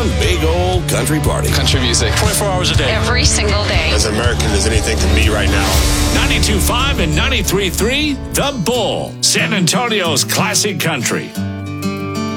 one big old country party. Country music. 24 hours a day. Every single day. As American as anything to me right now. 92.5 and 93.3, The Bull, San Antonio's classic country.